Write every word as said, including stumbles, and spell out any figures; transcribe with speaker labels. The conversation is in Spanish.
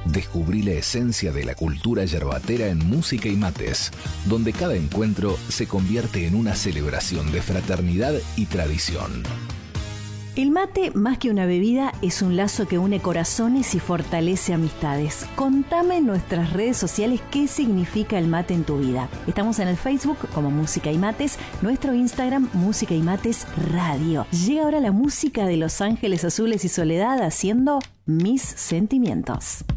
Speaker 1: Descubrí la esencia de la cultura yerbatera en Música y Mates, donde cada encuentro se convierte en una celebración de fraternidad y tradición.
Speaker 2: El mate, más que una bebida, es un lazo que une corazones y fortalece amistades. Contame en nuestras redes sociales qué significa el mate en tu vida. Estamos en el Facebook como Música y Mates, nuestro Instagram Música y Mates Radio. Llega ahora la música de Los Ángeles Azules y Soledad haciendo Mis Sentimientos.